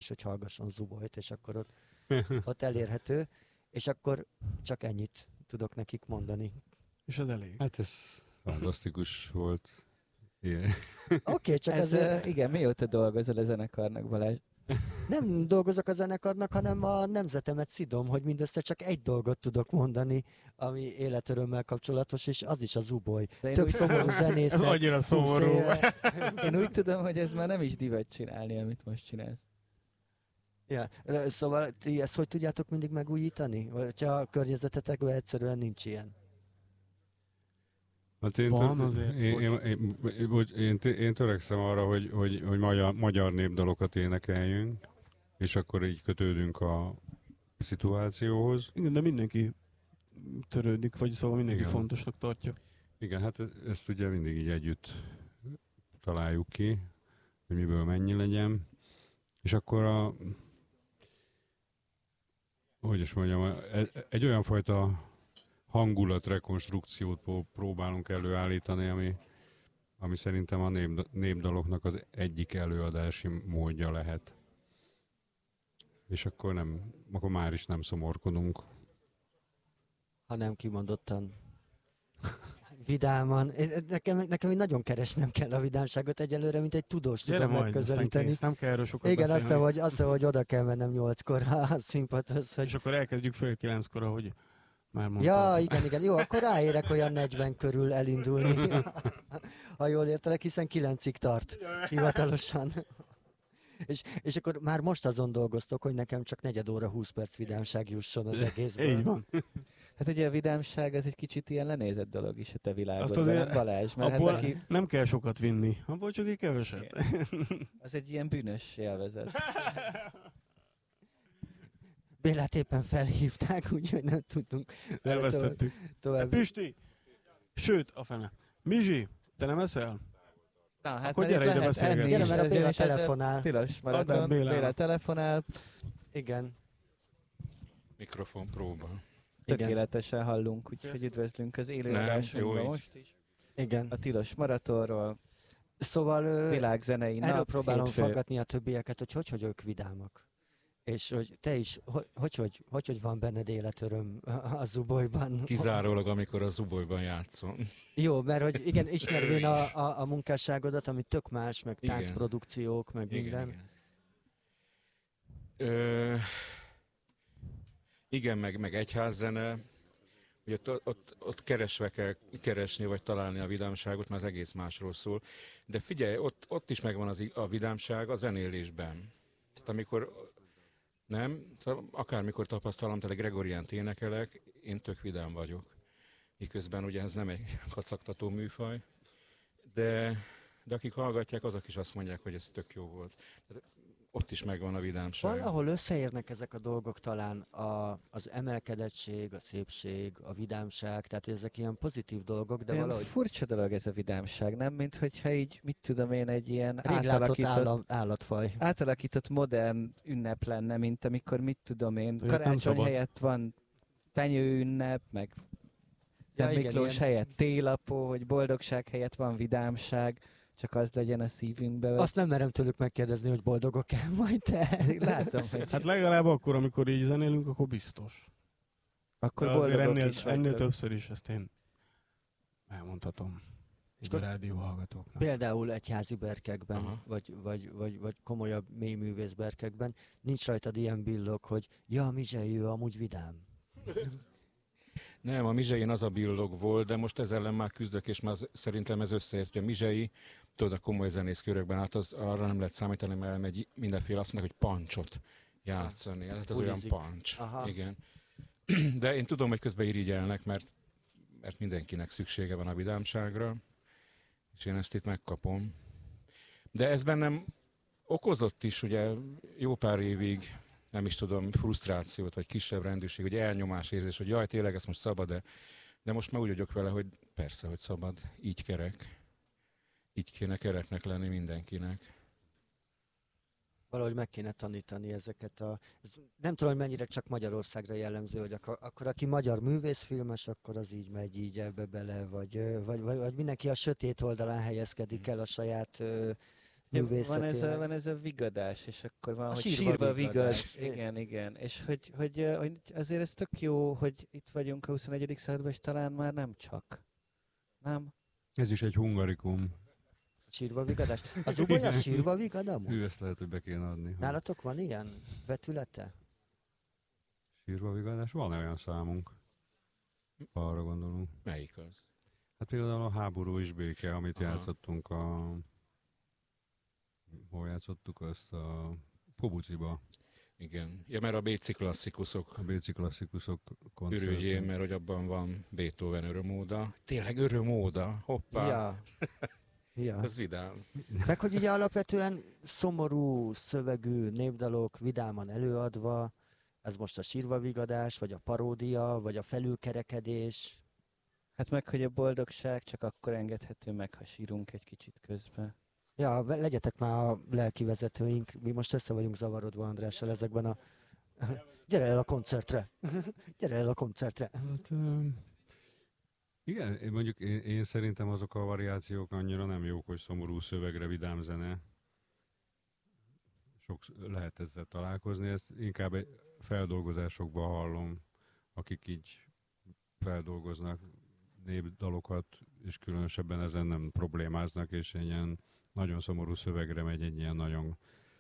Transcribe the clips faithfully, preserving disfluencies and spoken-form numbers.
hogy hallgasson Zubolyt, és akkor ott, ott elérhető, és akkor csak ennyit tudok nekik mondani. És az elég. Hát ez fantasztikus volt. Oké, okay, csak ez, azért... igen, mióta dolgozol a zenekarnak, Balázs? Nem dolgozok a zenekarnak, hanem a nemzetemet szidom, hogy mindössze csak egy dolgot tudok mondani, ami életörömmel kapcsolatos, és az is a Zuboly. Tök úgy... szomorú zenészek. Ez annyira szomorú. Én úgy tudom, hogy ez már nem is divat csinálni, amit most csinálsz. Ja, szóval ti ezt hogy tudjátok mindig megújítani? Vagy ha a környezetetekben egyszerűen nincs ilyen? Hát én, Van tör, azért, én, én, én, én, én, én törekszem arra, hogy, hogy, hogy magyar, magyar népdalokat énekeljünk, és akkor így kötődünk a szituációhoz. Igen, de mindenki törődik, vagy szóval mindenki Igen. fontosnak tartja. Igen, hát ezt ugye mindig így együtt találjuk ki, hogy miből mennyi legyen. És akkor a, hogy is mondjam, egy olyan fajta hangulatrekonstrukciót próbálunk előállítani, ami, ami szerintem a nép, népdaloknak az egyik előadási módja lehet. És akkor nem, akkor már is nem szomorkodunk. Hanem kimondottan vidáman. Nekem, nekem nagyon keresnem kell a vidámságot egyelőre, mint egy tudós Gyere tudom majd, megközelíteni. Nem kell erről sokat Igen, beszélni. azt hiszem, hogy, azt hiszem, hogy oda kell mennem nyolckor a színpadhoz. Hogy... És akkor elkezdjük fél kilenckor, ahogy már mondtad. Ja, igen, igen. Jó, akkor ráérek olyan negyven körül elindulni, ha jól értelek, hiszen kilencig tart hivatalosan. És, és akkor már most azon dolgoztok, hogy nekem csak negyed óra, húsz perc vidámság jusson az egészből. Így van. Hát ugye a vidámság ez egy kicsit ilyen lenézett dolog is a te világodban, azért Balázs, mert abból hát aki... nem kell sokat vinni, abból csak egy keveset. Az egy ilyen bűnös élvezet. Bélát éppen felhívták, úgyhogy nem tudtunk Elvesztettük. tovább. Pisti! Sőt, a fene. Mizsi, te nem eszel? Na, hát Akkor mert gyere itt ide lehet beszélgetni. enni Gyere, is, mert a ezért Béla is ezzel telefonál. Tilos Add maraton, el Bélának. Béla telefonál, Igen. Mikrofon próba. tökéletesen hallunk, úgyhogy üdvözlünk az élőadásunkban jó most is. Igen. A Tilos maratonról, Szóval ö, világzenei nap, erről próbálom hétfő. faggatni a többieket, hogy hogy, hogy ők vidámak. És hogy te is, hogy, hogy, hogy, hogy, hogy van benned életöröm a Zubolyban. Kizárólag, amikor a Zubolyban játszom. Jó, mert hogy igen, ismervén a, a, a munkásságodat, ami tök más, meg Igen. táncprodukciók, meg Igen, minden. igen. Ö, igen, meg, meg egyházzene. Ugye ott, ott, ott keresve kell keresni, vagy találni a vidámságot, mert az egész másról szól. De figyelj, ott, ott is megvan az, a vidámság a zenélésben. Tehát amikor nem, szóval akármikor tapasztalom, tehát Gregoriánt énekelek, én tök vidám vagyok. Miközben ugye ez nem egy kacagtató műfaj, de, de akik hallgatják, azok is azt mondják, hogy ez tök jó volt. Tehát ott is megvan a vidámság. Valahol összeérnek ezek a dolgok talán, a, az emelkedettség, a szépség, a vidámság, tehát ezek ilyen pozitív dolgok, de Ilyen valahogy furcsa dolog ez a vidámság, nem? Mint hogyha így, mit tudom én, egy ilyen rég látott átalakított, állam, állatfaj. átalakított modern ünnep lenne, mint amikor, mit tudom én, nem karácsony szabad. helyett van fenyő ünnep, meg Ja, Szent igen, Miklós ilyen- helyett télapó, hogy boldogság helyett van vidámság, csak az legyen a szívünkbe. Azt nem merem tőlük megkérdezni, hogy boldogok-e majd te. Látom, hogy Hát legalább akkor, amikor így zenélünk, akkor biztos. akkor De azért boldogok ennél, is ennél vagytok. többször is ezt én elmondhatom. Így a akkor- rádió hallgatóknak. Például egyházi berkekben, Aha. vagy, vagy, vagy, vagy komolyabb mélyművész berkekben nincs rajtad ilyen billog, hogy ja, a Mizsei, ő amúgy vidám. Nem, a Mizseién az a billog volt, de most ezzel ellen már küzdök, és már szerintem ez összeért. A Mizsei, tudod, a komoly zenészkörökben, hát az, arra nem lehet számítani, mert elmegy mindenféle, azt mondják, hogy pancsot játszani. Hát ez olyan Bulizik. pancs. Aha. Igen. De én tudom, hogy közben irigyelnek, mert, mert mindenkinek szüksége van a vidámságra, és én ezt itt megkapom. De ez bennem okozott is, ugye jó pár évig, nem is tudom, frusztrációt, vagy kisebb rendűség, vagy elnyomás érzés, hogy jaj, tényleg ez most szabad, de, de most már úgy vagyok vele, hogy persze, hogy szabad, így kerek. Így kéne kereknek lenni mindenkinek. Valahogy meg kéne tanítani ezeket a... ez nem tudom, hogy mennyire csak Magyarországra jellemző, hogy akkor, akkor aki magyar művészfilmes, akkor az így megy így ebbe bele, vagy, ö, vagy, vagy, vagy mindenki a sötét oldalán helyezkedik el a saját ö, művészetének. Van ez, a, van ez a vigadás, és akkor van, A hogy sírva sírva vigadás. vigad. Igen, igen. És hogy, hogy, eh, hogy azért ez tök jó, hogy itt vagyunk a huszonegyedik században, és talán már nem csak. Nem? Ez is egy hungarikum. Sírva vigadás. Az uboly a sírva vigad Hű, ezt lehet, hogy be kéne adni. Nálatok van ilyen vetülete? Sírva vigadás? Van olyan számunk. Arra gondolunk. Melyik az? Hát például a háború is béke, amit Aha. játszottunk a... Hol játszottuk azt a Pobuciba, Igen. Ja, mert a bécsi klasszikusok a bécsi klasszikusok ürügyén, koncerten. mert hogy abban van Beethoven örömóda. Tényleg örömóda? Hoppá! Ja. ja. Ez vidám. Meg hogy ugye alapvetően szomorú szövegű népdalok vidáman előadva, ez most a sírva vigadás, vagy a paródia, vagy a felülkerekedés. Hát meg, hogy a boldogság csak akkor engedhető meg, ha sírunk egy kicsit közben. Ja, ve- legyetek már a lelki vezetőink, mi most össze vagyunk zavarodva Andrással ezekben a... Gyere el a koncertre! Gyere el a koncertre! Hát, ö, igen, én mondjuk én, én szerintem azok a variációk annyira nem jók, hogy szomorú szövegre vidám zene. Sok lehet ezzel találkozni, ezt inkább egy feldolgozásokban hallom, akik így feldolgoznak népdalokat, és különösebben ezen nem problémáznak, és egy ilyen nagyon szomorú szövegre megy egy ilyen nagyon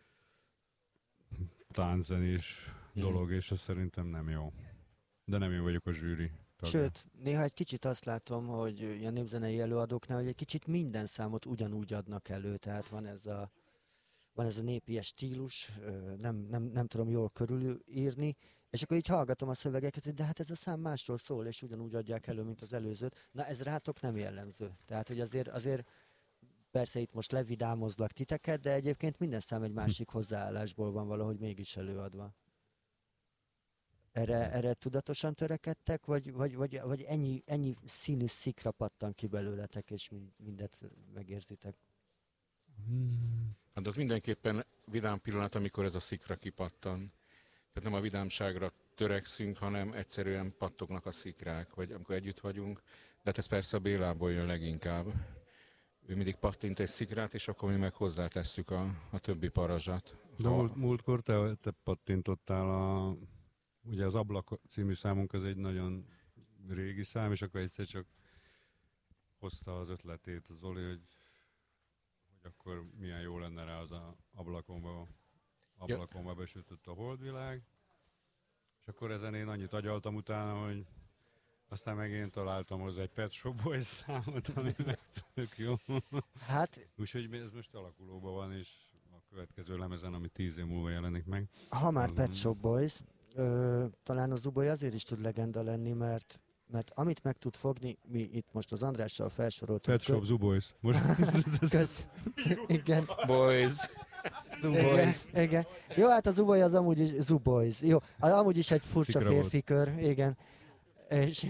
tánczenés dolog, és ez szerintem nem jó. De nem én vagyok a zsűri tagja. Sőt, néha egy kicsit azt látom, hogy ilyen népzenei előadóknál, hogy egy kicsit minden számot ugyanúgy adnak elő, tehát van ez a, van ez a népies stílus, ö, nem, nem, nem tudom jól körülírni, és akkor így hallgatom a szövegeket, hogy de hát ez a szám másról szól, és ugyanúgy adják elő, mint az előzőt. Na ez rátok nem jellemző. Tehát, hogy azért, azért persze itt most levidámozlak titeket, de egyébként minden szám egy másik hozzáállásból van valahogy mégis előadva. Erre, erre tudatosan törekedtek, vagy, vagy, vagy, vagy ennyi, ennyi színű szikra pattan ki belőletek, és mind, mindet megérzitek? Hmm. Hát az mindenképpen vidám pillanat, amikor ez a szikra kipattan. Tehát nem a vidámságra törekszünk, hanem egyszerűen pattognak a szikrák, vagy amikor együtt vagyunk. De hát ez persze a Bélából jön leginkább. Ő mindig pattint egy szikrát, és akkor mi meg hozzátesszük a, a többi parazsat. De múlt, múltkor te, te pattintottál a... Ugye az Ablak című számunk az egy nagyon régi szám, és akkor egyszer csak hozta az ötletét az Zoli, hogy, hogy akkor milyen jó lenne rá az a ablakomba, ablakomba besütött a holdvilág. És akkor ezen én annyit agyaltam utána, hogy aztán meg én találtam hozzá egy Pet Shop Boys számot, ami meg tök jó. Hát, Úgyhogy ez most alakulóban van, és a következő lemezen, ami tíz év múlva jelenik meg. ha már Az- Pet Shop Boys, ö, talán az Zuboly azért is tud legenda lenni, mert, mert amit meg tud fogni, mi itt most az Andrással felsoroltuk. Pet Shop Zuboys. Most Kösz. Igen. Boys! Igen, igen. Jó, hát a Zuboly az amúgy is, Zuboys. Jó, az amúgy is egy furcsa Szikra volt. férfi kör, igen. És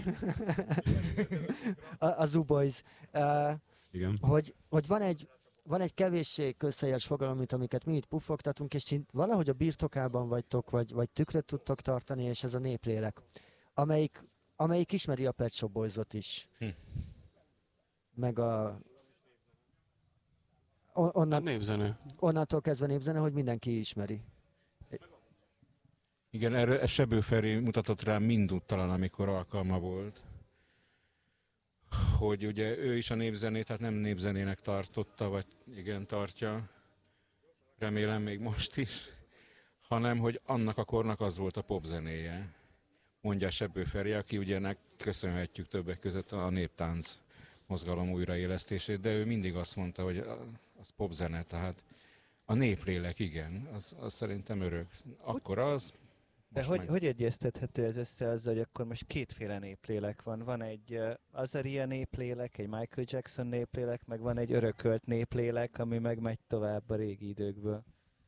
a, a Zuboys. Uh, igen. hogy, hogy van egy van egy kevéssé közhelyes fogalom, mint amiket mi itt puffogtatunk, és ti valahogy a birtokában vagytok, vagy, vagy tükröt tudtok tartani, és ez a néplélek, amelyik, amelyik ismeri a Pet Shop Boys-ot is. Hm. Meg a... on- Hát Onnan, népzenő. onnantól kezdve népzene, hogy mindenki ismeri. Igen, erre Sebő Feri mutatott rá mindúttalan, amikor alkalma volt. Hogy ugye ő is a népzenét, hát nem népzenének tartotta, vagy igen, tartja, remélem még most is, hanem hogy annak a kornak az volt a popzenéje. Mondja Sebő Feri, aki ugye ennek köszönhetjük többek között a néptánc mozgalom újraélesztését, de ő mindig azt mondta, hogy az popzene, tehát a néplélek, igen, az, az szerintem örök. Akkor az... De most hogy, meg- hogy egyeztethető ez össze azzal, hogy akkor most kétféle néplélek van? Van egy uh, Azaria néplélek, egy Michael Jackson néplélek, meg van egy örökölt néplélek, ami meg megy tovább a régi időkből.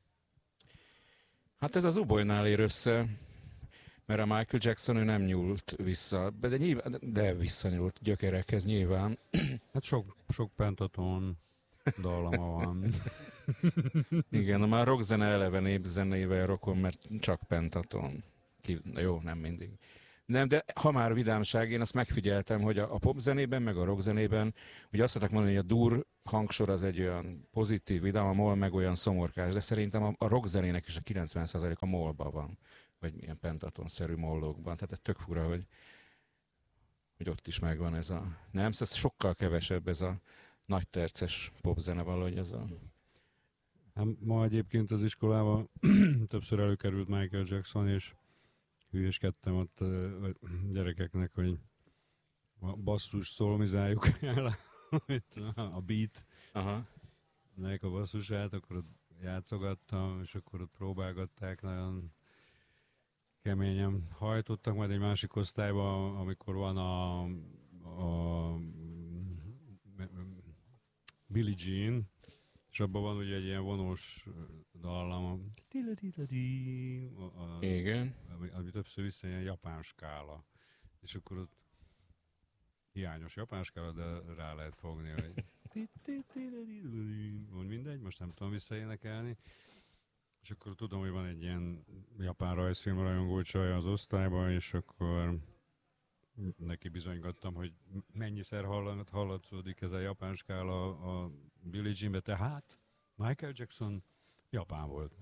Hát ez az Ubolynál ér össze, mert a Michael Jackson ő nem nyúlt vissza, de, nyilván, de visszanyúlt gyökerekhez nyilván. Hát sok, sok pentaton dallama van. Igen, a már rockzene eleve népzenével rokon, mert csak pentaton. Ki, jó, nem mindig. Nem, de ha már vidámság, én azt megfigyeltem, hogy a, a popzenében, meg a rockzenében, ugye azt szokták mondani, hogy a dur hangsor az egy olyan pozitív, vidám, a mol meg olyan szomorkás, de szerintem a, a rockzenének is a kilencven százalék a molban van, vagy milyen pentatonszerű mollókban. Tehát ez tök fura, hogy, hogy ott is megvan ez a... Nem, ez sokkal kevesebb ez a nagy terces popzene valahogy ez a... Hát ma egyébként az iskolában többször előkerült Michael Jackson, és hülyéskedtem ott a gyerekeknek, hogy a basszus szolmizáljuk el a beat, Aha. nek a basszusát, akkor ott játszogattam, és akkor ott próbálgatták, nagyon keményen hajtottak, majd egy másik osztályban, amikor van a, a Billie Jean, és abban van ugye egy ilyen vonós dallam, a, a, Igen. ami, ami többször vissza ilyen japán skála. És akkor ott hiányos japán skála, de rá lehet fogni, hogy mond mindegy, most nem tudom visszaénekelni. És akkor tudom, hogy van egy ilyen japán rajzfilm rajongó csaj az osztályban, és akkor neki bizonygattam, hogy mennyiszer hallat, hallatszódik ez a japán skála a Billie Jeanbe, tehát Michael Jackson japán volt.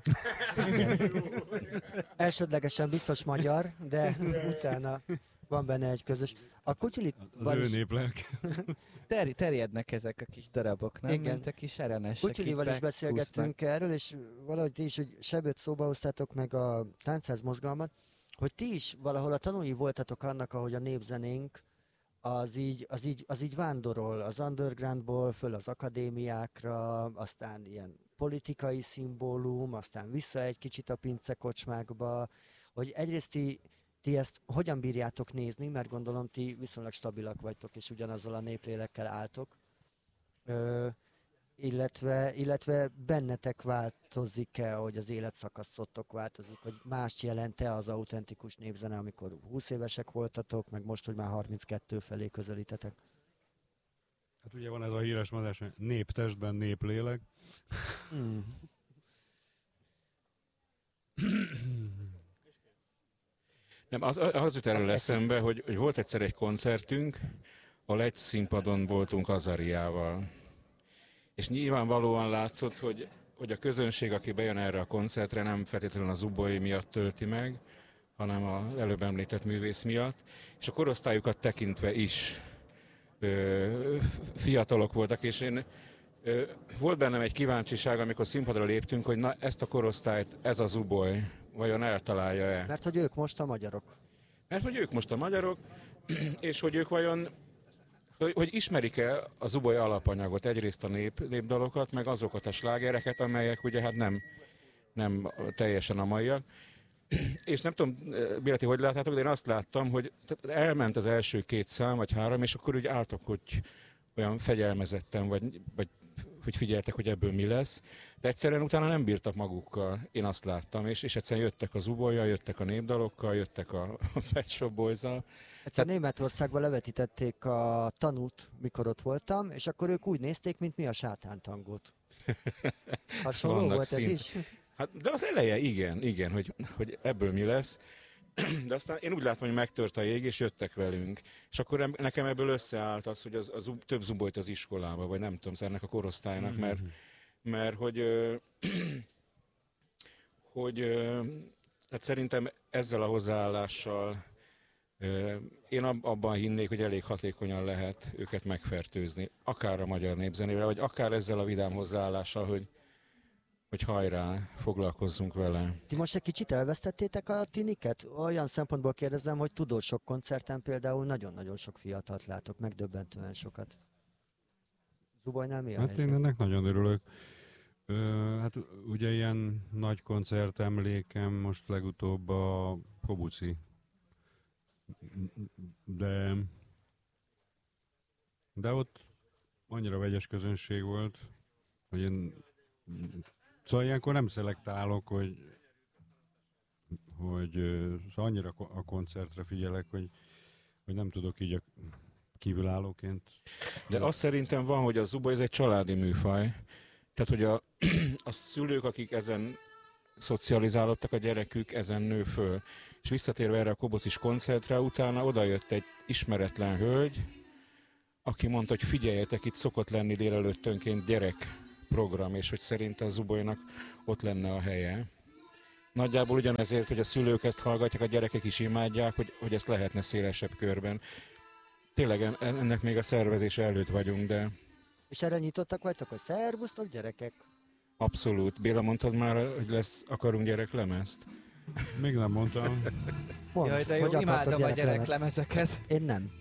Elsődlegesen biztos magyar, de utána van benne egy közös. A kutyulit... Az ő néplelke. Ter- terjednek ezek a kis darabok, nem? Igen. Mint a kis erenesek. Kutyulival is beszélgettünk erről, és valahogy ti is, hogy Sebőt szóba hoztátok meg a táncház mozgalmat, hogy ti is valahol a tanúi voltatok annak, ahogy a népzenénk az így, az így, az így vándorol az undergroundból föl az akadémiákra, aztán ilyen politikai szimbólum, aztán vissza egy kicsit a pincekocsmákba, hogy egyrészt ti, ti ezt hogyan bírjátok nézni, mert gondolom ti viszonylag stabilak vagytok, és ugyanazzal a néplélekkel álltok, Ö, illetve, illetve bennetek változik-e, hogy az életszakaszotok változik, hogy mást jelent-e az autentikus népzene, amikor húsz évesek voltatok, meg most, hogy már harminckettő felé közelítetek? Hát ugye van ez a híres mondás, hogy nép testben, nép lélek. Hmm. Nem, az, az jut erről eszembe, hogy, hogy volt egyszer egy koncertünk, ahol egy színpadon voltunk Azariával. És nyilvánvalóan látszott, hogy, hogy a közönség, aki bejön erre a koncertre, nem feltétlenül a Zuboly miatt tölti meg, hanem az előbb említett művész miatt. És a korosztályukat tekintve is ö, fiatalok voltak, és én ö, volt bennem egy kíváncsiság, amikor színpadra léptünk, hogy na, ezt a korosztályt, ez a Zuboly vajon eltalálja-e? Mert hogy ők most a magyarok. Mert hogy ők most a magyarok, és hogy ők vajon, hogy, hogy ismerik-e a Zuboly alapanyagot, egyrészt a nép, népdalokat, meg azokat a slágereket, amelyek ugye hát nem, nem teljesen a maiak. És nem tudom, Béleti, hogy láttátok, de én azt láttam, hogy elment az első két szám, vagy három, és akkor úgy álltok, hogy olyan fegyelmezetten, vagy, vagy hogy figyeltek, hogy ebből mi lesz. De egyszerűen utána nem bírtak magukkal, én azt láttam, és, és egyszerűen jöttek a Zubollyal, jöttek a népdalokkal, jöttek a Pet Shop Boys-al. Egyszer Németországban levetítették a Tanút, mikor ott voltam, és akkor ők úgy nézték, mint mi a sátántangót. Hasonló Vannak volt szint. ez is? Hát, de az eleje igen, igen, hogy, hogy ebből mi lesz. De aztán én úgy látom, hogy megtört a jég, és jöttek velünk. És akkor nekem ebből összeállt az, hogy az, az több Zubolyt az iskolába, vagy nem tudom, ennek a korosztálynak, mert, mert hogy, hogy hát szerintem ezzel a hozzáállással én abban hinnék, hogy elég hatékonyan lehet őket megfertőzni. Akár a magyar népzenével, vagy akár ezzel a vidám hozzáállással, hogy hogy hajrá, foglalkozzunk vele. Ti most egy kicsit elvesztettétek a tiniket? Olyan szempontból kérdezem, hogy tudósok koncerten például nagyon-nagyon sok fiatalt látok, megdöbbentően sokat. Zubolynál mi a Hát helyzet? én ennek nagyon örülök. Ö, hát ugye ilyen nagy koncert emlékem most legutóbb a Kobuci. De, de ott annyira vegyes közönség volt, hogy én szóval ilyenkor nem szelektálok, hogy, hogy szóval annyira a koncertre figyelek, hogy, hogy nem tudok így a kívülállóként. De azt szerintem van, hogy a Zuboly ez egy családi műfaj. Tehát, hogy a, a szülők, akik ezen szocializálódtak, a gyerekük ezen nő föl. És visszatérve erre a Kobocis koncertre, utána odajött egy ismeretlen hölgy, aki mondta, hogy figyeljetek, itt szokott lenni délelőttönként gyerekprogram, és hogy szerint a Zubolynak ott lenne a helye. Nagyjából ugyanezért, hogy a szülők ezt hallgatják, a gyerekek is imádják, hogy, hogy ezt lehetne szélesebb körben. Tényleg ennek még a szervezése előtt vagyunk, de... És erre nyitottak vagytok, hogy szervusztok gyerekek? Abszolút. Béla, mondtad már, hogy lesz, akarunk gyereklemezt? Még nem mondtam. Mondd, Jaj, de jó, hogy akartok imádom a gyereklemezt. gyereklemezeket. Én nem.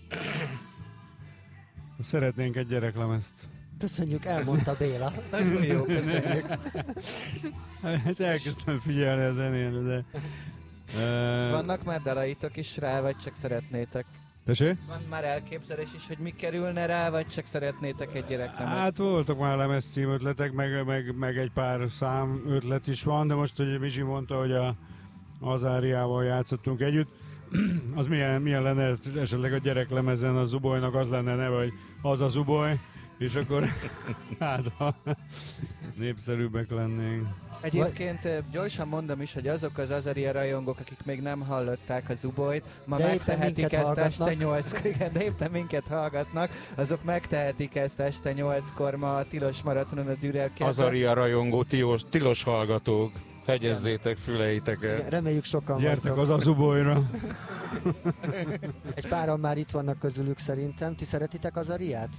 Szeretnénk egy gyereklemezt. Köszönjük, elmondta Béla. Nagyon jó, köszönjük. Ezt elkezdtem figyelni a zenén, de... Uh, Vannak már dalaitok is rá, vagy csak szeretnétek? Tessék? Van már elképzelés is, hogy mi kerülne rá, vagy csak szeretnétek egy gyereklemezt? Hát voltak már lemezcím ötletek, meg, meg, meg egy pár szám ötlet is van, de most, hogy Mizsi mondta, hogy a Azáriával játszottunk együtt, az milyen, milyen lenne esetleg a gyereklemezen a Zubolynak az lenne neve, hogy az a Zuboly, és akkor hát ha népszerűbbek lennénk. Egyébként gyorsan mondom is, hogy azok az Azaria rajongók, akik még nem hallották a Zubolyt, ma De éppen megtehetik minket ezt hallgatnak. este nyolckor, igen, de éppen minket hallgatnak, azok megtehetik ezt este nyolckor ma a Tilos Maratonon a Dürer kertben. Azaria rajongó, tilos, tilos hallgatók, fegyezzétek füleiteket. Reméljük sokan Gyertek vagytok. az a Zubolyra! Egy páran már itt vannak közülük szerintem. Ti szeretitek az Ariát?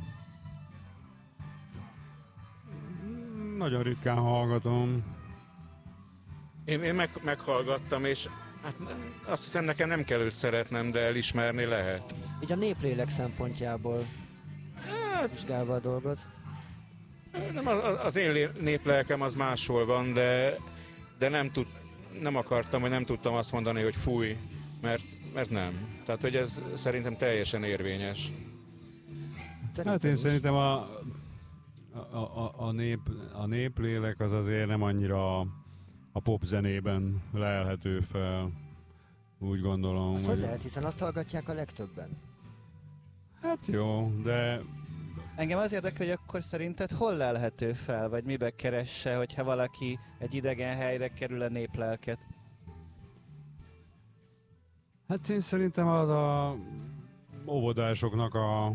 Nagyon ritkán hallgatom. Én, én meg, meghallgattam, és hát nem- azt hiszem nekem nem kell őt szeretnem, de elismerni lehet. Így a néplélek szempontjából Hát, vizsgálva a dolgot. nem, az, az én lé- néplelkem az máshol van, de, de nem, tud, nem akartam, vagy nem tudtam azt mondani, hogy fúj, mert, mert nem. Tehát, hogy ez szerintem teljesen érvényes. Hát én is. szerintem a, a, a, a, nép, a néplélek az azért nem annyira a, a pop zenében lelhető fel, úgy gondolom. Azt hogy- hogy lehet, hiszen azt hallgatják a legtöbben. Hát jó, de Engem az érdekel, hogy akkor szerinted hol lelhető fel, vagy mibe keresse, hogyha valaki egy idegen helyre kerül a néplelket? hát én szerintem az a óvodásoknak a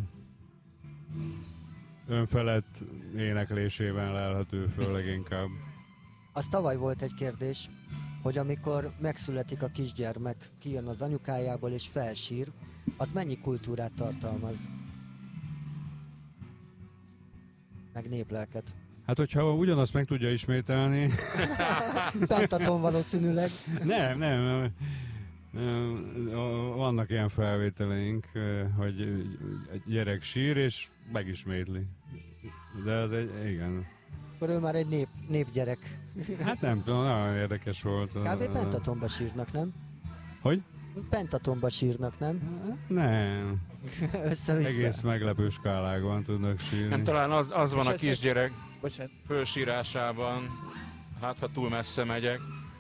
önfelett éneklésében lelhető föl leginkább. Az tavaly volt egy kérdés, hogy amikor megszületik a kisgyermek, kijön az anyukájából és felsír, az mennyi kultúrát tartalmaz? Meg néplelket. Hát hogyha ugyanazt meg tudja ismételni, Pentaton valószínűleg. nem, nem, nem, nem, vannak ilyen felvételeink, hogy egy gyerek sír és megismétli. De ez egy, igen. Akkor ő már egy nép, népgyerek. Hát nem tudom, nagyon érdekes volt. Kb. Pentatonba sírnak, nem? Hogy? Pentatonba sírnak, nem? Nem. Össze-vissza. Egész meglepő skálákban tudnak sírni. Nem, talán az, az van És a ezt- kisgyerek Bocsánat. fölsírásában, hát ha túl messze megyek.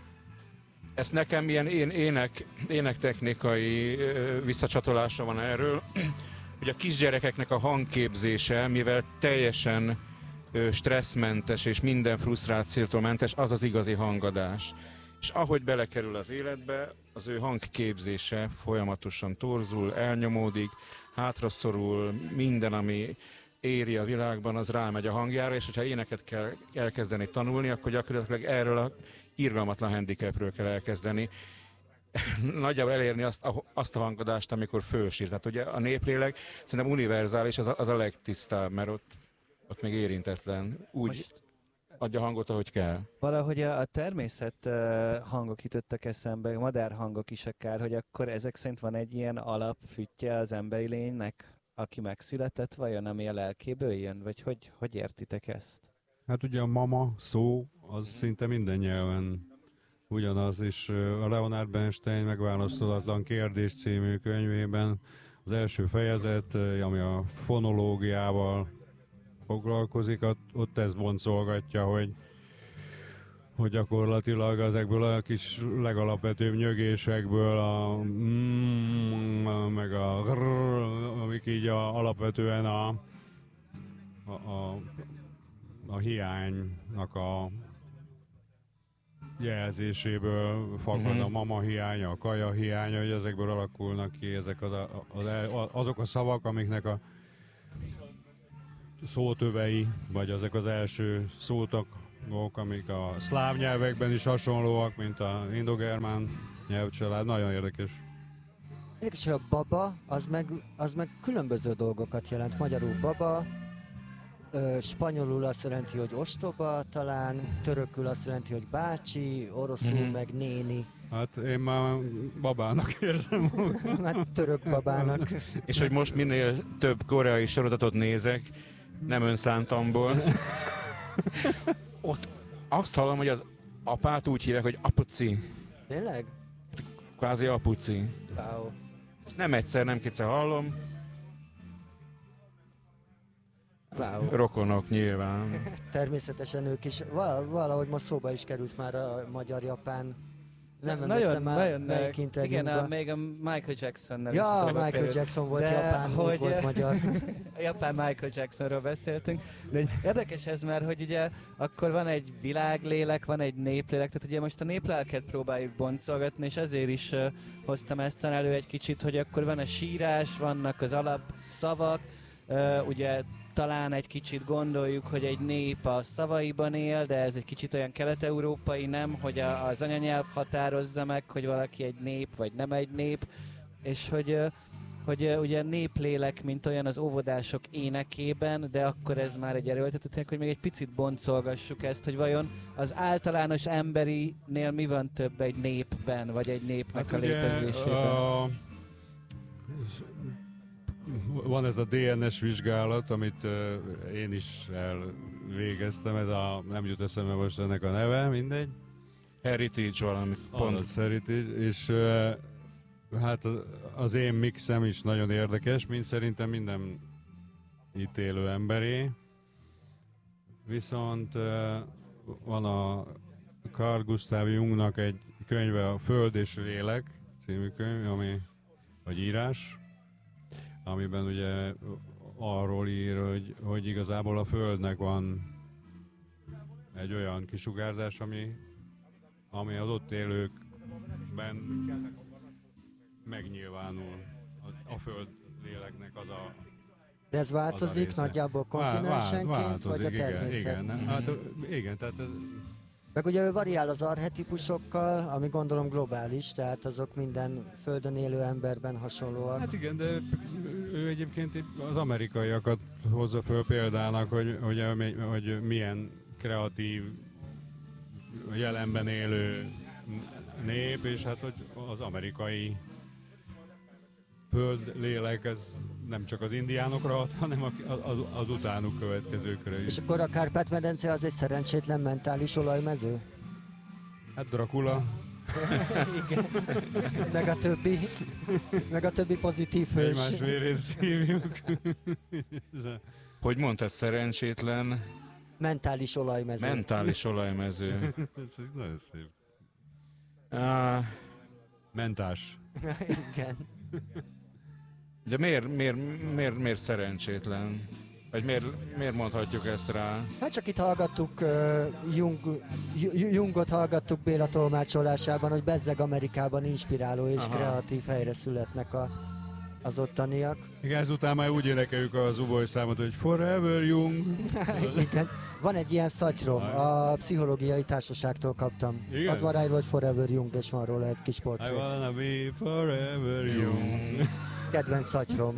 Ez nekem ilyen én, ének, énektechnikai ö, visszacsatolása van erről, hogy a kisgyerekeknek a hangképzése, mivel teljesen ö, stresszmentes és minden frusztrációtól mentes, az az igazi hangadás. És ahogy belekerül az életbe, az ő hangképzése folyamatosan torzul, elnyomódik, hátraszorul, minden, ami éri a világban, az rámegy a hangjára, és hogyha éneket kell elkezdeni tanulni, akkor gyakorlatilag erről a irgalmatlan handicapről kell elkezdeni. Nagyjából elérni azt a, azt a hangadást, amikor fölsír. Tehát ugye a néplélek szerintem univerzális, az a, az a legtisztább, mert ott, ott még érintetlen. Úgy Most- adja hangot, ahogy kell. Valahogy a, a természet uh, hangok jutottak eszembe, madár hangok is akár, hogy akkor ezek szerint van egy ilyen alapfüttye az emberi lénynek, aki megszületett, vajon ami a lelkéből jön? Vagy hogy, hogy értitek ezt? Hát ugye a mama szó, az szinte minden nyelven ugyanaz, és ö, a Leonard Bernstein megválaszolatlan kérdés című könyvében az első fejezet, ö, ami a fonológiával foglalkozik, ott, ott ezt boncolgatja, hogy, hogy gyakorlatilag ezekből a kis legalapvetőbb nyögésekből a mm, meg a grrr, amik így a, alapvetően a, a, a, a hiánynak a jelzéséből fakad Mhm. a mama hiánya, a kaja hiánya, hogy ezekből alakulnak ki ezek az, az, azok a szavak, amiknek a szótövei, vagy ezek az első szótagok, amik a szláv nyelvekben is hasonlóak, mint a indogermán nyelvcsalád. Nagyon érdekes. Érdekes, hogy a baba, az meg, az meg különböző dolgokat jelent. Magyarul baba, ö, spanyolul azt jelenti, hogy ostoba talán, törökül azt jelenti, hogy bácsi, oroszul Mhm. meg néni, Hát én már babának érzem. hát török babának. És hogy most minél több koreai sorozatot nézek, nem önszántamból. Ott azt hallom, hogy az apát úgy hívják, hogy apuci. Tényleg? Kvázi apuci. Wow. Nem egyszer, nem kétszer hallom. Wow. Rokonok nyilván. Természetesen ők is, val- valahogy most szóba is került már a magyar-japán. Nem nagyon, emlékszem már nagyon, melyik igen, interjúban. a, még a Michael Jacksonnel is Ja, szóba Michael került. Jackson volt De japán, hogy... hogy- volt magyar. A japán Michael Jacksonról beszéltünk, de egy érdekes ez, mert hogy ugye akkor van egy világlélek, van egy néplélek, tehát ugye most a néplelket próbáljuk boncolgatni, és ezért is uh, hoztam ezt elő egy kicsit, hogy akkor van a sírás, vannak az alapszavak, uh, ugye talán egy kicsit gondoljuk, hogy egy nép a szavaiban él, de ez egy kicsit olyan kelet-európai, nem, hogy a, az anyanyelv határozza meg, hogy valaki egy nép, vagy nem egy nép, és hogy, ö, hogy ö, ugye néplélek, mint olyan az óvodások énekében, de akkor ez már egy erőltetőtények, hogy még egy picit boncolgassuk ezt, hogy vajon az általános emberinél mi van több egy népben, vagy egy népnek a létezésében. A, van ez a dé en es vizsgálat, amit uh, én is elvégeztem, ez a, nem jut eszembe most ennek a neve, mindegy. Heritage valami pont. Az Heritage, és uh, hát az, az én mixem is nagyon érdekes, mint szerintem minden itt élő emberé. Viszont uh, van a Carl Gustav Jungnak egy könyve, a Föld és Lélek című könyv, ami, vagy írás, amiben ugye arról ír, hogy, hogy igazából a Földnek van egy olyan kisugárzás, ami, ami az ott élőkben megnyilvánul. A, a Föld léleknek az a... De ez változik része. nagyjából Vá- vá- kontinensenként, vagy a igen, természet? igen, nem? Hát, igen, tehát ez, Meg ugye ő variál az archetipusokkal, ami gondolom globális, tehát azok minden földön élő emberben hasonlóak. hát igen, de ő egyébként az amerikaiakat hozza föl példának, hogy, hogy, hogy milyen kreatív, jelenben élő nép, és hát hogy az amerikai földlélek, ez nem csak az indiánokra hat, hanem az, az utánuk következőkre is. És akkor a Kárpát-medence az egy szerencsétlen mentális olajmező? Hát Dracula. Igen. Meg a többi, meg a többi pozitív hős. Egymás vérét szívjuk. Hogy mondtad, szerencsétlen Mentális olajmező. mentális olajmező. Ez nagyon szép. Ah, Mentás. Igen. de miért, miért, miért, miért szerencsétlen? Vagy miért, miért mondhatjuk ezt rá? Hát csak itt hallgattuk uh, Jung, J- Jungot hallgattuk Béla tolmácsolásában, hogy bezzeg Amerikában inspiráló és Aha. kreatív helyre születnek a, az ottaniak. Igen, ezután már úgy énekeljük az Uboy számot, hogy Forever Young. Igen. Van egy ilyen szatyrom, a pszichológiai társaságtól kaptam. Igen? Az van rá, hogy Forever Young, és van róla egy kis I portré. wanna be forever young. Kedvenc szatyrom.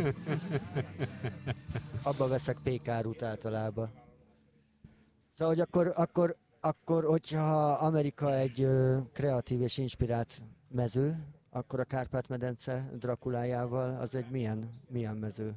Abba veszek pékárút általában. Szóval, hogy akkor, akkor, akkor hogyha Amerika egy ö, kreatív és inspirált mező, akkor a Kárpát-medence Drakulájával az egy milyen, milyen mező?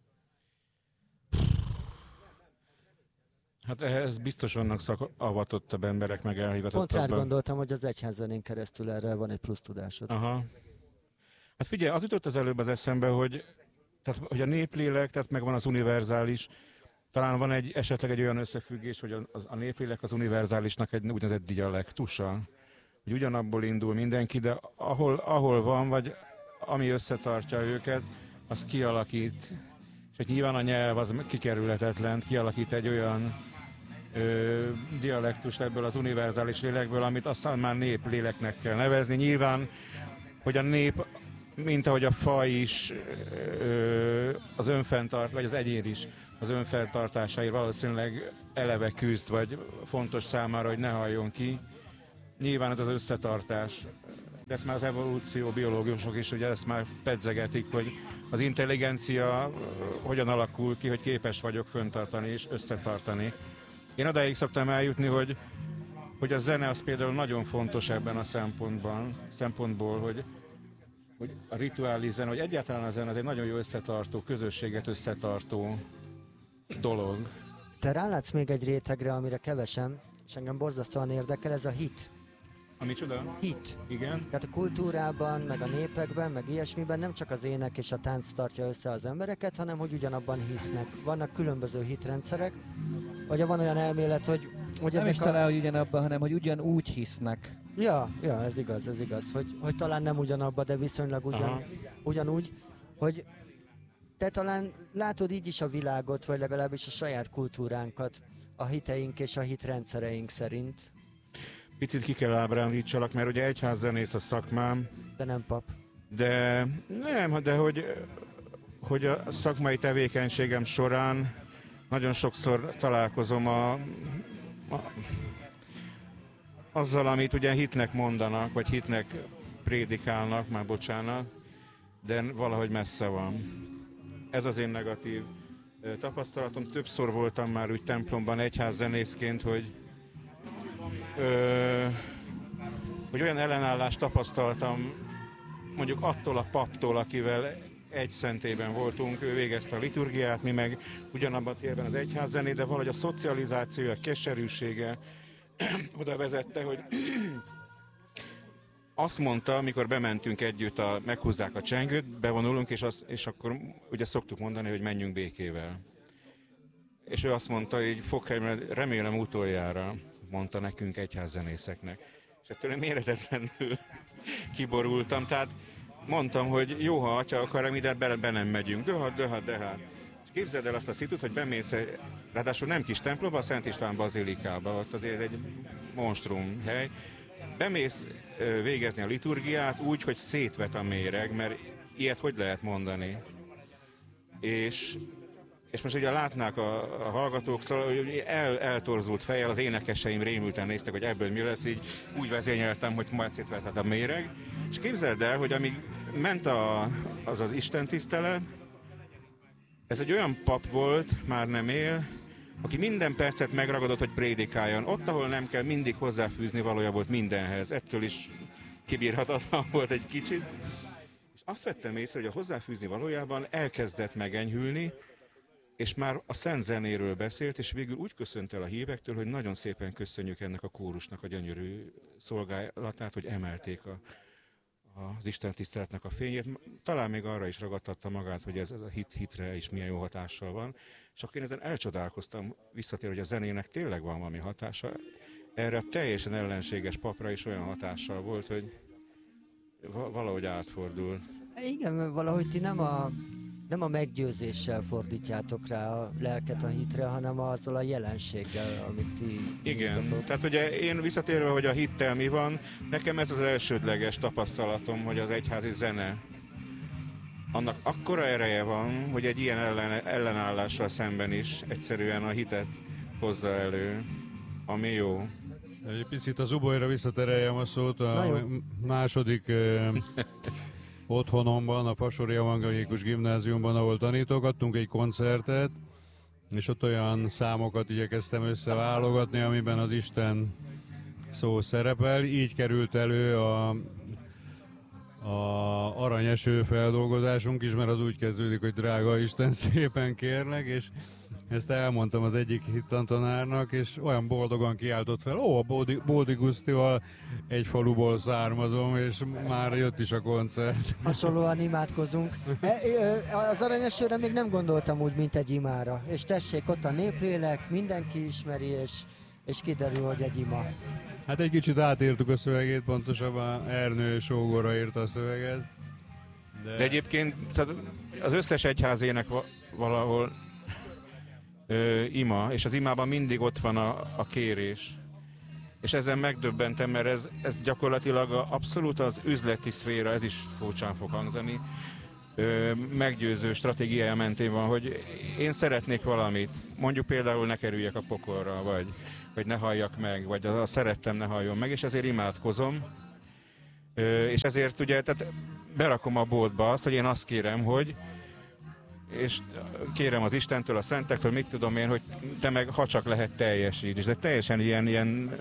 Hát ehhez biztos vannak szakavatottabb emberek, meg Pont rád elhivatottabb. gondoltam, hogy az egyházzenén keresztül erre van egy plusz tudásod. Aha. Hát figyelj, az jutott az előbb az eszembe, hogy, tehát, hogy a néplélek, tehát megvan az univerzális, talán van egy, esetleg egy olyan összefüggés, hogy az, a néplélek az univerzálisnak egy úgynevezett dialektusa, hogy ugyanabból indul mindenki, de ahol, ahol van, vagy ami összetartja őket, az kialakít, és hogy nyilván a nyelv az kikerülhetetlen, kialakít egy olyan ö, dialektust ebből az univerzális lélekből, amit aztán már nép léleknek kell nevezni. Nyilván, hogy a nép, mint ahogy a faj is, ö, az önfenntart, vagy az egyén is az önfenntartásáért valószínűleg eleve küzd, vagy fontos számára, hogy ne halljon ki. Nyilván ez az összetartás, de ezt már az evolúció biológusok is ugye ezt már pedzegetik, hogy az intelligencia hogyan alakul ki, hogy képes vagyok fenntartani és összetartani. Én odáig szoktam eljutni, hogy, hogy a zene az például nagyon fontos ebben a szempontban, szempontból, hogy, hogy a rituális zene, vagy egyáltalán a zene az egy nagyon jó összetartó, közösséget összetartó dolog. Te rálátsz még egy rétegre, amire kevesen, és engem borzasztóan érdekel, ez a hit. A micsoda? Hit. Igen. Tehát a kultúrában, meg a népekben, meg ilyesmiben nem csak az ének és a tánc tartja össze az embereket, hanem hogy ugyanabban hisznek. Vannak különböző hitrendszerek, vagy van olyan elmélet, hogy... hogy Nem is a... talán, hogy ugyanabban, hanem hogy ugyanúgy hisznek. Ja, ja, ez igaz, ez igaz, hogy, hogy talán nem ugyanabban, de viszonylag ugyan, ugyanúgy, hogy te talán látod így is a világot, vagy legalábbis a saját kultúránkat, a hiteink és a hitrendszereink szerint. Picit ki kell ábrándítsalak, mert ugye egyházzenész a szakmám. De nem pap. De nem, de hogy, hogy a szakmai tevékenységem során nagyon sokszor találkozom a, a, azzal, amit ugye hitnek mondanak, vagy hitnek prédikálnak, már bocsánat, de valahogy messze van. Ez az én negatív tapasztalatom. Többször voltam már úgy templomban egyházzenészként, hogy Ö, hogy olyan ellenállást tapasztaltam mondjuk attól a paptól, akivel egy szentében voltunk, ő végezte a liturgiát, mi meg ugyanabban a térben az egyházzené, de valahogy a szocializációja, a keserűsége oda vezette, hogy azt mondta, amikor bementünk együtt, a, meghúzzák a csengőt, bevonulunk, és, az, és akkor ugye szoktuk mondani, hogy menjünk békével. És ő azt mondta, hogy Fokheimre, remélem utoljára, mondta nekünk egyházzenészeknek. És ettől én méretetlenül kiborultam, tehát mondtam, hogy jó, ha atya akar, de be, be nem megyünk, de hát, de hát, de hát. És képzeld el azt a szitut, hogy bemész, ráadásul nem kis templomba, a Szent István bazilikába, ott azért ez egy monstrum hely. Bemész végezni a liturgiát úgy, hogy szétvet a méreg, mert ilyet hogy lehet mondani? És És most ugye látnák a, a hallgatók, szóval hogy el, eltorzult fejjel, az énekeseim rémülten néztek, hogy ebből mi lesz, így úgy vezényeltem, hogy majd szétvetett a méreg. És képzeld el, hogy amíg ment a, az az istentisztelet, ez egy olyan pap volt, már nem él, aki minden percet megragadott, hogy prédikáljon. Ott, ahol nem kell, mindig hozzáfűzni valója volt mindenhez. Ettől is kibírhatatlan volt egy kicsit. És azt vettem észre, hogy a hozzáfűzni valójában elkezdett megenyhülni, és már a szent zenéről beszélt, és végül úgy köszönt el a hívektől, hogy nagyon szépen köszönjük ennek a kórusnak a gyönyörű szolgálatát, hogy emelték a, az Isten tiszteletnek a fényét. Talán még arra is ragadtatta magát, hogy ez, ez a hit hitre is milyen jó hatással van. És akkor én ezen elcsodálkoztam, visszatér, hogy a zenének tényleg van valami hatása. Erre a teljesen ellenséges papra is olyan hatással volt, hogy valahogy átfordult. Igen, valahogy ti nem a... nem a meggyőzéssel fordítjátok rá a lelket a hitre, hanem azzal a jelenséggel, amit ti Igen, mutatok. Tehát ugye én visszatérve, hogy a hittel mi van, nekem ez az elsődleges tapasztalatom, hogy az egyházi zene, annak akkora ereje van, hogy egy ilyen ellen, ellenállással szemben is egyszerűen a hitet hozza elő, ami jó. Egy picit az ubolyra visszatereljem a szót, a második... otthonomban, a Fasori Evangélikus Gimnáziumban, ahol tanítogattunk egy koncertet, és ott olyan számokat igyekeztem összeválogatni, amiben az Isten szó szerepel. Így került elő a, a aranyeső feldolgozásunk is, mert az úgy kezdődik, hogy drága Isten, szépen kérlek, és ezt elmondtam az egyik hittantanárnak, és olyan boldogan kiáltott fel, ó, a Bódi, Bódi Gusztival egy faluból származom, és már jött is a koncert. Hasonlóan imádkozunk. Az aranyesőre még nem gondoltam úgy, mint egy imára. És tessék, ott a néplélek, mindenki ismeri, és, és kiderül, hogy egy ima. Hát egy kicsit átírtuk a szövegét, pontosabban Ernő Sógorra írta a szöveget. De, de egyébként az összes egyházének valahol ö, ima, és az imában mindig ott van a, a kérés. És ezen megdöbbentem, mert ez, ez gyakorlatilag a, abszolút az üzleti szféra, ez is furcsán fog hangzani, ö, meggyőző stratégiája mentén van, hogy én szeretnék valamit, mondjuk például ne kerüljek a pokolra, vagy, vagy ne halljak meg, vagy a, a szerettem ne halljon meg, és ezért imádkozom. Ö, és ezért ugye tehát berakom a boltba azt, hogy én azt kérem, hogy és kérem az Istentől, a szentektől, mit tudom én, hogy te meg, ha csak lehet, teljesíts. És ez teljesen ilyen, ilyen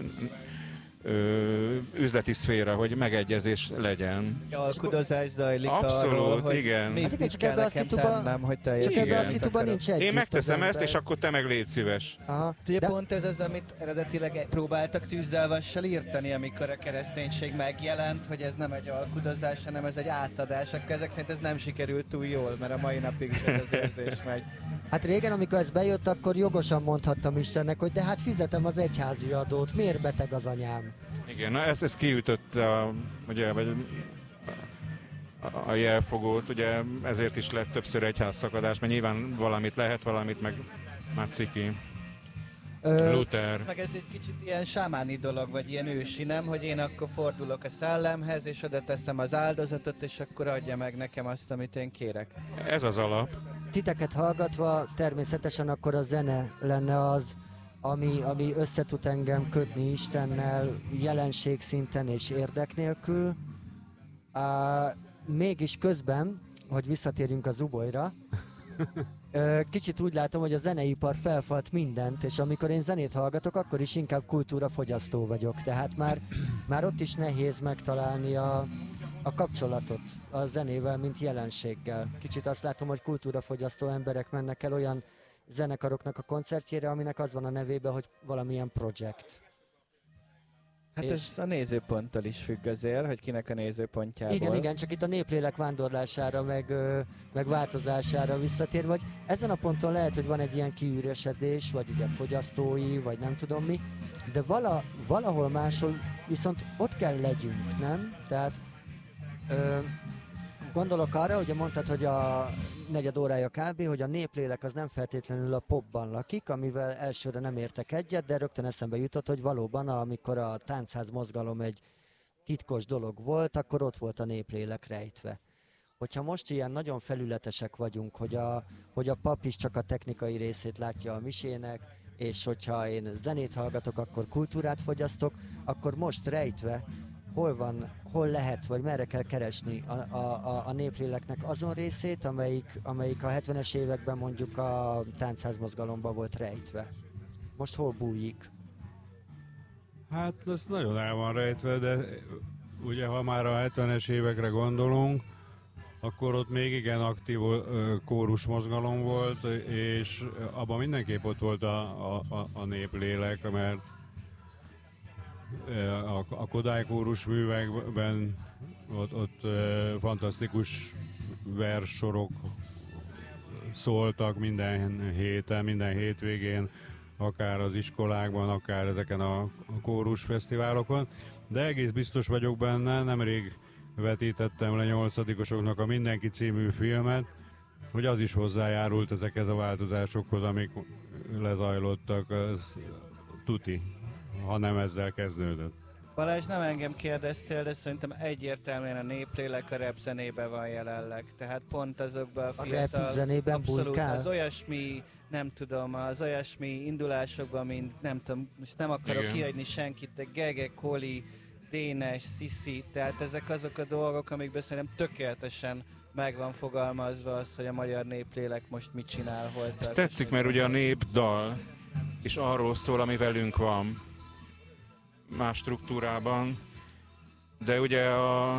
ö, üzleti szféra, hogy megegyezés legyen. Alkudozás zajlik Abszolút, arról, hogy igen. mit, Hát igen, mit csak kell ebbe a nekem szituba- tennem, hogy Csak teljesítsem. ebben a Igen. szituban nincs együtt Én megteszem az ezt, ember. és akkor te meg légy szíves. Aha. Ugye De, pont ez az, amit eredetileg próbáltak tűzzelvassal írtani, amikor a kereszténység megjelent, hogy ez nem egy alkudozás, hanem ez egy átadás. Akkor ezek szerint ez nem sikerült túl jól, mert a mai napig is ez az érzés megy. hát régen, amikor ez bejött, akkor jogosan mondhattam Istennek, hogy de hát fizetem az egyházi adót, miért beteg az anyám? Igen, na ez, ez kiütött a, ugye, vagy a, a jelfogót, ugye ezért is lett többször egyházszakadás, mert nyilván valamit lehet, valamit meg már ciki. Ö, Luther. Meg ez egy kicsit ilyen sámáni dolog, vagy ilyen ősi, nem? Hogy én akkor fordulok a szellemhez, és oda teszem az áldozatot, és akkor adja meg nekem azt, amit én kérek. Ez az alap. titeket hallgatva természetesen akkor a zene lenne az, ami, ami összetud engem kötni Istennel jelenség szinten és érdek nélkül. Uh, mégis közben, hogy visszatérjünk a Zubolyra, ö, kicsit úgy látom, hogy a zeneipar felfalt mindent, és amikor én zenét hallgatok, akkor is inkább kultúrafogyasztó vagyok. Tehát már, már ott is nehéz megtalálni a, a kapcsolatot a zenével, mint jelenséggel. Kicsit azt látom, hogy kultúrafogyasztó emberek mennek el olyan zenekaroknak a koncertjére, aminek az van a nevében, hogy valamilyen projekt. Hát És- ez a nézőponttól is függ azért, hogy kinek a nézőpontjából. Igen, igen, csak itt a néplélek vándorlására, meg, ö, meg változására visszatér, vagy ezen a ponton lehet, hogy van egy ilyen kiüresedés, vagy ugye fogyasztói, vagy nem tudom mi, de vala, valahol máshol viszont ott kell legyünk, nem? Tehát ö, gondolok arra, hogy mondtad, hogy a negyed órája kb., hogy a néplélek az nem feltétlenül a popban lakik, amivel elsőre nem értek egyet, de rögtön eszembe jutott, hogy valóban amikor a táncház mozgalom egy titkos dolog volt, akkor ott volt a néplélek rejtve. Hogyha most ilyen nagyon felületesek vagyunk, hogy a, hogy a pap is csak a technikai részét látja a misének, és hogyha én zenét hallgatok, akkor kultúrát fogyasztok, akkor most rejtve hol van, hol lehet, vagy merre kell keresni a, a, a, a népléleknek azon részét, amelyik, amelyik a hetvenes években mondjuk a táncház mozgalomban volt rejtve. Most hol bújik? Hát ez nagyon el van rejtve, de ugye ha már a hetvenes évekre gondolunk, akkor ott még igen aktív ö, kórus mozgalom volt, és abban mindenképp ott volt a, a, a- a néplélek, mert ö, a, a Kodály kórus művekben ott, ott ö, fantasztikus verssorok szóltak minden héten, minden hétvégén, akár az iskolákban, akár ezeken a, a kórusfesztiválokon, de egész biztos vagyok benne, nemrég vetítettem le nyolcadikosoknak a Mindenki című filmet, hogy az is hozzájárult ezekhez a változásokhoz, amik lezajlottak, az tuti, ha nem ezzel kezdődött. Balázs, nem engem kérdeztél, de szerintem egyértelműen a néplélek a rap zenében van jelenleg. Tehát pont azokban a A fiatal... rap zenében abszolút, bujkál? az olyasmi, nem tudom, az olyasmi indulásokban, mint nem tudom, most nem akarok Igen. kihagyni senkit, de Gege, Koli, Dénes, Sisi, tehát ezek azok a dolgok, amikben szerintem tökéletesen meg van fogalmazva az, hogy a magyar néplélek most mit csinál, hol Ez tart, tetszik, és mert mit ugye a csinál. népdal is arról szól, ami velünk van más struktúrában, de ugye a,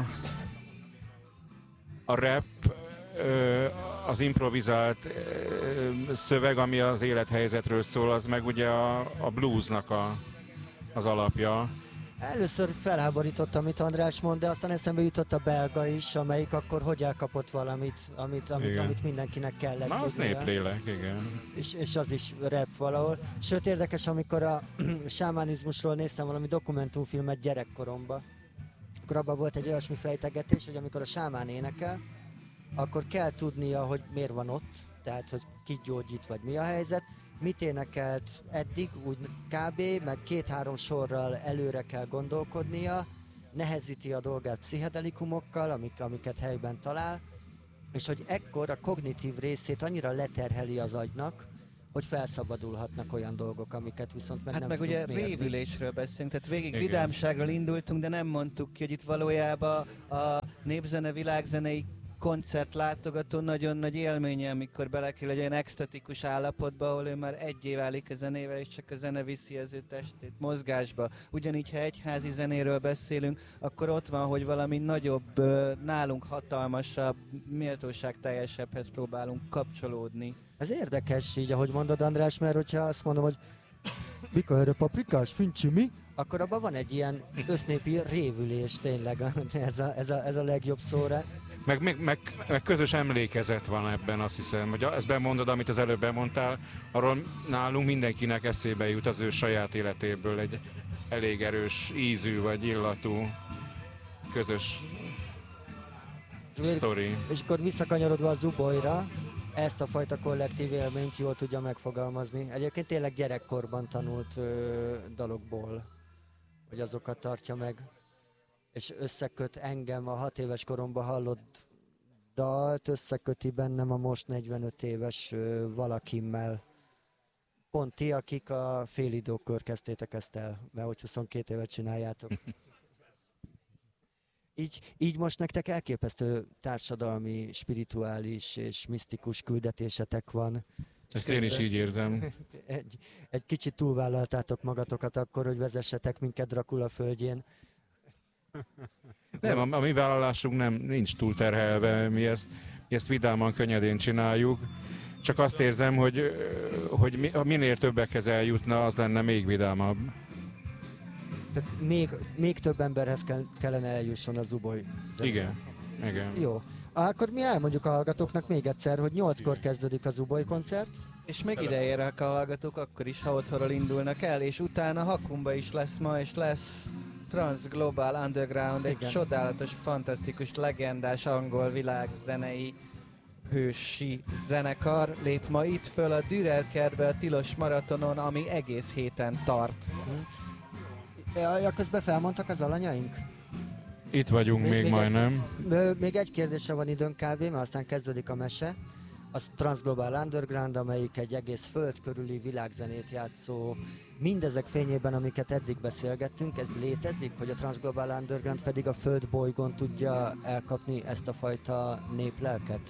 a rap, ö, az improvizált ö, szöveg, ami az élethelyzetről szól, az meg ugye a, a bluesnak a, az alapja. Először felháborított, amit András mond, de aztán eszembe jutott a belga is, amelyik akkor hogy elkapott valamit, amit, amit, Igen. amit mindenkinek kellett Na, az tudnia. néplélek, igen. És, és az is rap valahol. Sőt, érdekes, amikor a sámánizmusról néztem valami dokumentumfilmet gyerekkoromban, akkor abban volt egy olyasmi fejtegetés, hogy amikor a sámán énekel, akkor kell tudnia, hogy miért van ott, tehát hogy ki gyógyít, vagy mi a helyzet, mit énekelt eddig, úgy kb. Meg két-három sorral előre kell gondolkodnia, nehezíti a dolgát pszichedelikumokkal, amik, amiket helyben talál, és hogy ekkor a kognitív részét annyira leterheli az agynak, hogy felszabadulhatnak olyan dolgok, amiket viszont meg hát nem meg ugye tudunk mérni. révülésről beszélünk, tehát végig Igen. vidámságról indultunk, de nem mondtuk ki, hogy itt valójában a népzene világzenei koncert látogató nagyon nagy élménye, amikor belekerül egy olyan extatikus állapotba, ahol ő már egy év állik a zenével, és csak a zene viszi az ő testét mozgásba. Ugyanígy, ha egyházi zenéről beszélünk, akkor ott van, hogy valami nagyobb, nálunk hatalmasabb, méltóságteljesebbhez próbálunk kapcsolódni. Ez érdekes így, ahogy mondod, András, mert hogyha azt mondom, hogy Pika erre paprikás, fincsi mi? Akkor abban van egy ilyen össznépi révülés tényleg, ez a, ez a, ez a legjobb szóra. Meg, meg, meg, meg közös emlékezet van ebben, azt hiszem, hogy ezt bemondod, amit az előbb bemondtál, arról nálunk mindenkinek eszébe jut az ő saját életéből egy elég erős ízű vagy illatú közös sztori. És akkor visszakanyarodva a Zuboyra, ezt a fajta kollektív élményt jól tudja megfogalmazni. Egyébként tényleg gyerekkorban tanult ö, dalokból, hogy azokat tartja meg. És összeköt engem a hat éves koromban hallott dalt, összeköti bennem a most negyvenöt éves ö, valakimmel. Pont ti, akik a félidókör kezdtétek ezt el, mert hogy huszonkét évet csináljátok. Így, így most nektek elképesztő társadalmi, spirituális és misztikus küldetésetek van. Ezt én is így érzem. Egy, egy kicsit túlvállaltátok magatokat akkor, hogy vezessetek minket Dracula földjén. Nem, a, a mi vállalásunk nem, nincs túlterhelve, mi ezt, mi ezt vidáman, könnyedén csináljuk. Csak azt érzem, hogy, hogy mi, ha minél többekhez eljutna, az lenne még vidámabb. Tehát még, még több emberhez kell, kellene eljusson a Zuboy. Igen, igen. Jó. Akkor mi elmondjuk a hallgatóknak még egyszer, hogy nyolckor kezdődik a Zuboy koncert. És még ide érnek a hallgatók akkor is, ha otthonról indulnak el, és utána Hakumba is lesz ma, és lesz Trans Global Underground, egy Igen. csodálatos, fantasztikus, legendás angol világzenei hősi zenekar lép ma itt föl a Dürer kertbe a Tilos Maratonon, ami egész héten tart. Ja, közben felmondtak az alanyaink? Itt vagyunk még, Még- még még majdnem. Ö, Még egy kérdésre van időnk kb, mert aztán kezdődik a mese. Az Transglobal Underground, amelyik egy egész föld körüli világzenét játszó, mindezek fényében, amiket eddig beszélgettünk, ez létezik, hogy a Transglobal Underground pedig a föld bolygón tudja elkapni ezt a fajta néplelket?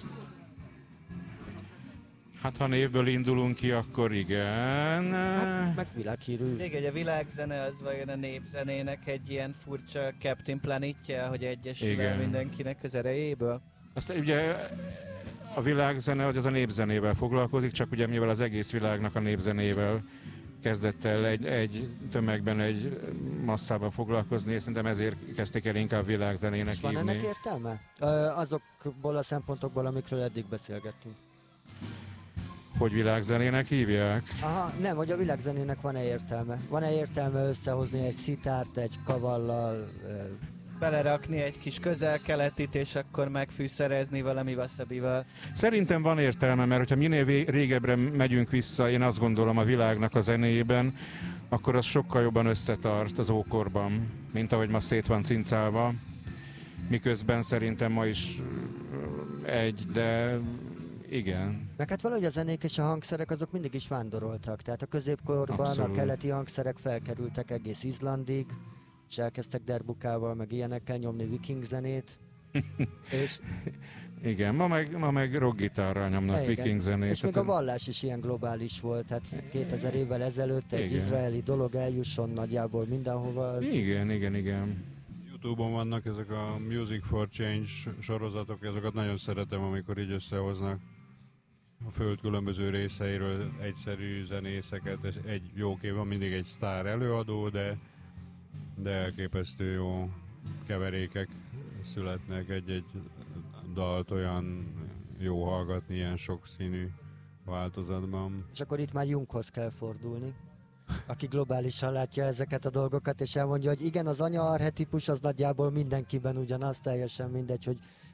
Hát ha névből indulunk ki, akkor igen. Hát, meg világhírű. Még egy a világzene az vajon a népzenének egy ilyen furcsa Captain Planetje, hogy egyesül el Igen. mindenkinek az erejéből? Azt ugye a világzene, hogy az a népzenével foglalkozik, csak ugye mivel az egész világnak a népzenével kezdett el egy, egy tömegben, egy masszában foglalkozni, és szerintem ezért kezdték el inkább világzenének És van hívni. ennek értelme? Ö, azokból a szempontokból, amikről eddig beszélgettünk. Hogy világzenének hívják? Aha, nem, hogy a világzenének van-e értelme? Van-e értelme összehozni egy szitárt, egy kavallal? Ö, Belerakni egy kis közel-keletit, és akkor megfűszerezni valami wasabival. Szerintem van értelme, mert hogyha minél vé- régebbre megyünk vissza, én azt gondolom a világnak a zenéjében, akkor az sokkal jobban összetart az ókorban, mint ahogy ma szét van cincálva. Miközben szerintem ma is egy, de igen. Meg hát valahogy a zenék és a hangszerek azok mindig is vándoroltak. Tehát a középkorban Abszolút. a keleti hangszerek felkerültek egész Izlandig, és elkezdtek derbukával, meg ilyenekkel nyomni viking zenét. és, Igen, ma meg, ma meg rockgitárral nyomnak igen. viking zenét. és még a Tehát- vallás is ilyen globális volt. Hát kétezer évvel ezelőtt egy Igen. izraeli dolog eljusson nagyjából mindenhova. Az... Igen, igen, igen. YouTube-on vannak ezek a Music for Change sorozatok, ezeket nagyon szeretem, amikor így összehoznak a föld különböző részeiről egyszerű zenészeket, és egy jó kép van, mindig egy sztár előadó, de, de elképesztő jó keverékek születnek, egy-egy dalt olyan jó hallgatni ilyen sokszínű változatban. És akkor itt már Junghoz kell fordulni, aki globálisan látja ezeket a dolgokat, és elmondja, hogy igen, az anya-arhetipus az nagyjából mindenkiben ugyanaz, teljesen mindegy, hogy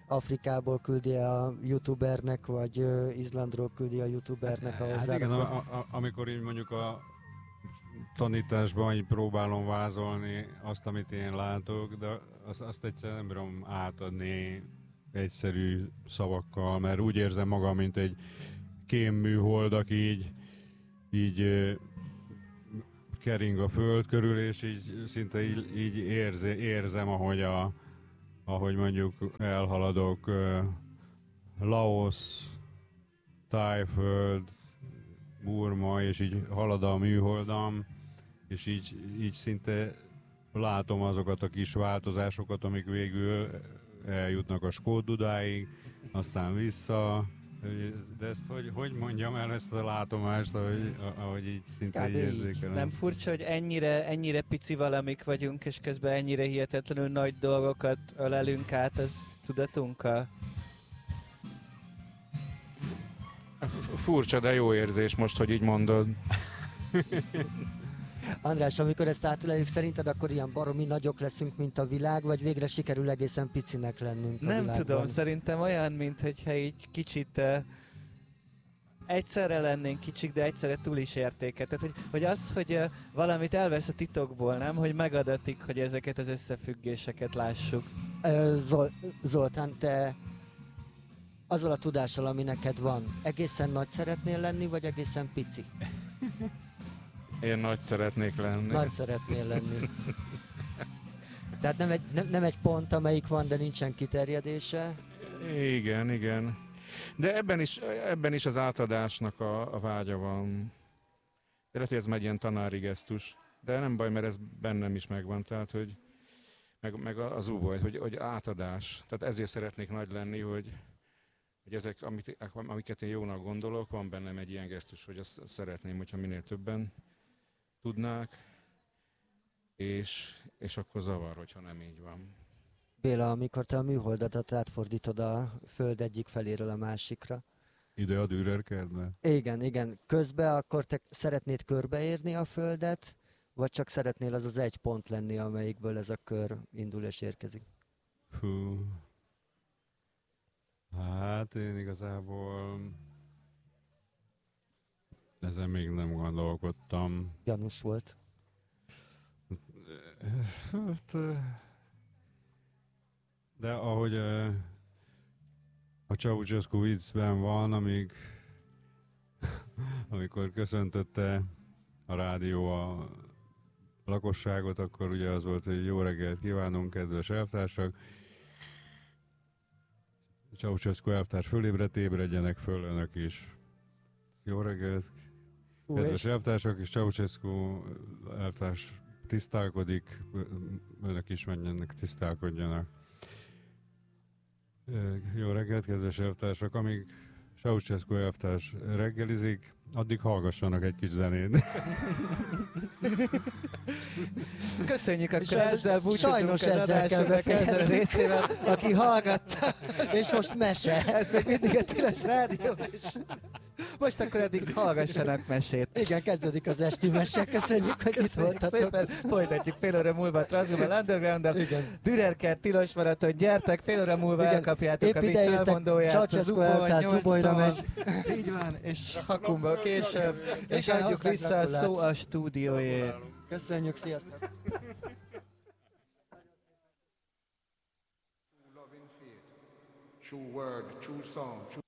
Afrikából küldi a youtubernek, vagy ö, Izlandról küldi a youtubernek a Hát hozzá. igen, a, a, amikor így mondjuk a tanításban így próbálom vázolni azt, amit én látok, de azt, azt egyszerűen nem bírom átadni egyszerű szavakkal, mert úgy érzem magam, mint egy kémműhold, aki így, így ö, kering a föld körül, és így szinte így, így érze, érzem, ahogy, a, ahogy mondjuk elhaladok uh, Laosz, Tájföld, Burma, és így halad a műholdam, és így, így szinte látom azokat a kis változásokat, amik végül eljutnak a Skót-Dudáig, aztán vissza. De ezt hogy, hogy mondjam el ezt a látomást, ahogy, ahogy így szinte így érzékelem? Nem furcsa, hogy ennyire, ennyire pici valamik vagyunk, és közben ennyire hihetetlenül nagy dolgokat ölelünk át az tudatunkkal? Furcsa, de jó érzés most, hogy így mondod. András, amikor ezt átöleljük, szerinted akkor ilyen baromi nagyok leszünk, mint a világ, vagy végre sikerül egészen picinek lennünk a Nem világban? tudom, szerintem olyan, mint hogyha így kicsit uh, egyszerre lennénk kicsik, de egyszerre túl is értéket. Tehát, hogy, hogy az, hogy uh, valamit elvesz a titokból, nem? Hogy megadatik, hogy ezeket az összefüggéseket lássuk. Ö, Zol- Zoltán, te azzal a tudással, ami neked van, egészen nagy szeretnél lenni, vagy egészen pici? Én nagy szeretnék lenni. Nagy szeretnél lenni. Tehát nem egy, nem, nem egy pont, amelyik van, de nincsen kiterjedése. Igen, igen. De ebben is, ebben is az átadásnak a, a vágya van. De lehet, hogy ez megy ilyen tanári gesztus. De nem baj, mert ez bennem is megvan. Tehát, hogy meg, meg az új, hogy, hogy átadás. Tehát ezért szeretnék nagy lenni, hogy, hogy ezek, amit, amiket én jónak gondolok, van bennem egy ilyen gesztus, hogy azt szeretném, hogyha minél többen tudnák, és, és akkor zavar, hogyha nem így van. Béla, amikor te a műholdadat átfordítod a föld egyik feléről a másikra. Ide a Dürer kertbe? Igen, igen. Közben akkor te szeretnéd körbeérni a földet, vagy csak szeretnél az az egy pont lenni, amelyikből ez a kör indul és érkezik? Hú. Hát én igazából ezen még nem gondolkodtam. Gyanús volt. Hát, de ahogy a Ceausescu viccben van, amíg, amikor köszöntötte a rádió a lakosságot, akkor ugye az volt, hogy jó reggelt kívánunk, kedves elvtársak. Ceausescu elvtárs fölébredt, ébredjenek föl önök is. Jó reggelt, kedves elvtársak, és Ceausescu elvtárs tisztálkodik, önök is menjenek, tisztálkodjanak. Jó reggelt, kedves elvtársak, amíg Ceausescu elvtárs reggelizik, addig hallgassanak egy kis zenét. Köszönjük, akkor Sajnos- ezzel búcsúzunk sajnos az ezzel kell adásunknak ezzel a befejezni. részével, aki hallgatta. És most mese. Ez még mindig a Tilos Rádió, és most akkor eddig hallgassanak mesét. Igen, kezdődik az esti mese. Köszönjük, hogy itt Köszönjük voltatok. szépen, folytatjuk fél óra múlva a Transglobal Underground-dal. Igen. Dürerkert, Tilos Maraton, gyertek, fél óra múlva Igen. elkapjátok Épp a vicc ideértek, elmondóját, a Ceausescu Zuboly elvtárs Zubolyra nyolctól. megy. Így van, és Hakumba később, és Igen, adjuk hozzánk vissza a gratulál. szó a stúdióé. Köszönjük, sziasztok! True love in faith, true word, true song, true